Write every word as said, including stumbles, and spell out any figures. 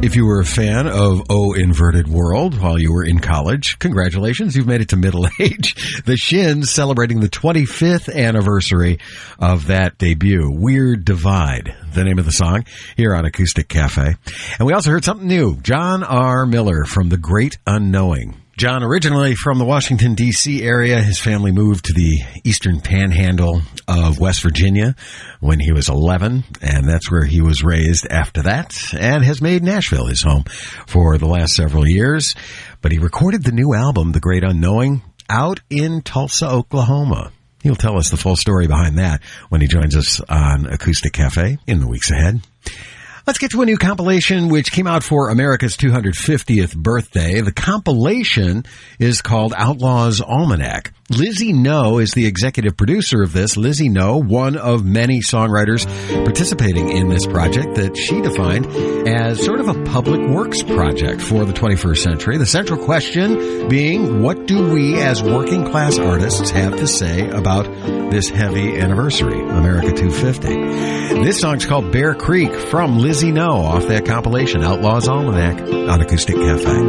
If you were a fan of O Inverted World while you were in college, congratulations, you've made it to middle age. The Shins celebrating the twenty-fifth anniversary of that debut. Weird Divide, the name of the song, here on Acoustic Cafe. And we also heard something new, John R. Miller from The Great Unknowing. John, originally from the Washington, D C area, his family moved to the eastern panhandle of West Virginia when he was eleven, and that's where he was raised after that, and has made Nashville his home for the last several years. But he recorded the new album, The Great Unknowing, out in Tulsa, Oklahoma. He'll tell us the full story behind that when he joins us on Acoustic Cafe in the weeks ahead. Let's get to a new compilation which came out for America's two hundred fiftieth birthday. The compilation is called Outlaws Almanac. Lizzie No is the executive producer of this. Lizzie No, one of many songwriters participating in this project that she defined as sort of a public works project for the twenty-first century. The central question being, what do we as working class artists have to say about this heavy anniversary, America two fifty? This song's called Bear Creek from Lizzie No off that compilation, Outlaws Almanac on Acoustic Cafe.